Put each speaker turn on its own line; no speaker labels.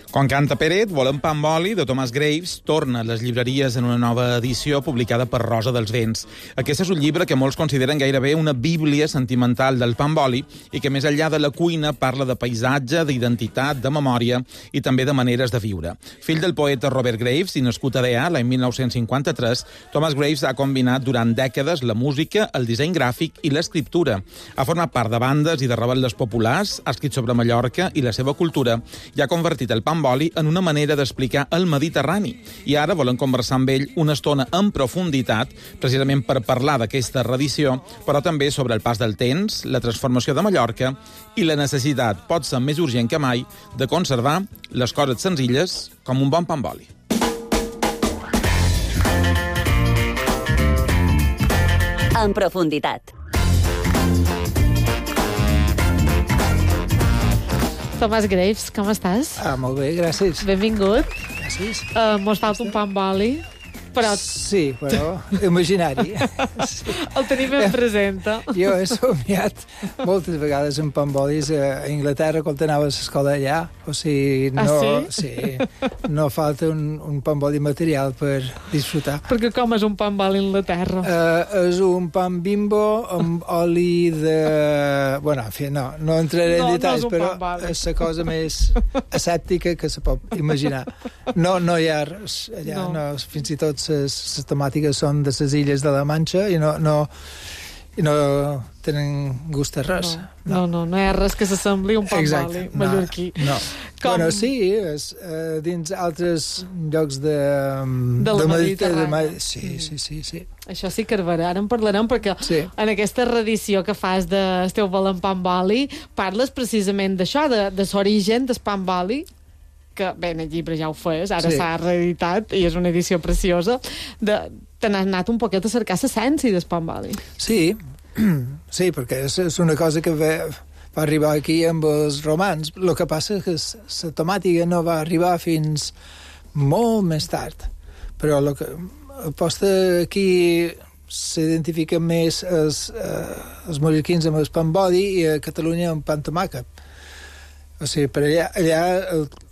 Com canta Peret, Volem pa amb oli, de Thomas Graves, torna a les llibreries en una nova edició publicada per Rosa dels Vents. Aquest és un llibre que molts consideren gairebé una bíblia sentimental del pa amb oli i que més enllà de la cuina parla de paisatge, d'identitat, de memòria i també de maneres de viure. Fill del poeta Robert Graves i nascut a Dea l'any 1953, Thomas Graves ha combinat durant dècades la música, el disseny gràfic i l'escriptura. Ha format part de bandes i de revetles populars, ha escrit sobre Mallorca i la seva cultura i ha convertit el pa amb oli en una manera d'explicar el Mediterrani. I ara volem conversar amb ell una estona en profunditat, precisament per parlar d'aquesta reedició, però també sobre el pas del temps, la transformació de Mallorca i la necessitat, pot ser més urgent que mai, de conservar les coses senzilles com un bon pa amb oli.
En profunditat.
Tomàs Graves, com estàs?
Molt bé, gràcies.
Benvingut.
Gràcies.
Mos falta un pa amb oli, però...
Sí, però imaginari. Sí.
El tenim ben present.
Jo he somiat moltes vegades en pa amb olis a Anglaterra quan anava a l'escola allà. O sigui, no,
sí?
No falta un pa amb oli material per disfrutar.
Perquè com és un pa amb oli en la terra?
És un pa amb Bimbo amb oli de... Bueno, en fi, no entraré en detalls, però és la cosa més asèptica que se pot imaginar. No hi ha res allà, no, fins i tot les temàtiques són de les illes de la Manxa i no tenen gust a res.
No hi ha res que s'assembli un pa amb oli mallorquí.
No. Bueno, sí, dins altres llocs del Mediterrani. Sí.
Això sí que ara en parlarem, perquè en aquesta reedició que fas del teu Volem pa amb oli parles precisament d'això, de l'origen del pa amb oli, que bé, en el llibre ja ho fes, ara s'ha reeditat i és una edició preciosa. Te n'has anat un poquet a cercar l'essència del pa amb oli.
Sí, perquè és una cosa que va arribar aquí amb els romans. El que passa és que la temàtica no va arribar fins molt més tard. Però el que aposta aquí s'identifiquen més els mallorquins amb el pa amb oli i a Catalunya amb pa amb tomàquet. O sigui, per allà